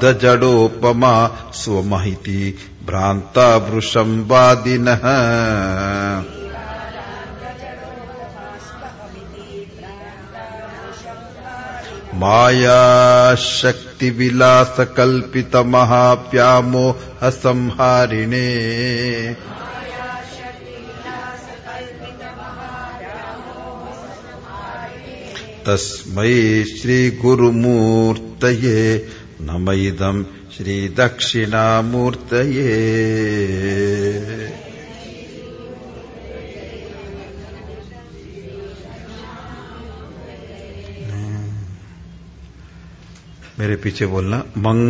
जडोपमा स्वमहिति भ्रांता वृषं वादिनः माया शक्ति विलास कल्पित महाव्यामोह संहारिणे तस्मै श्री गुरुमूर्तये नमः इदं श्री दक्षिणामूर्तये। मेरे पीछे बोलना मंग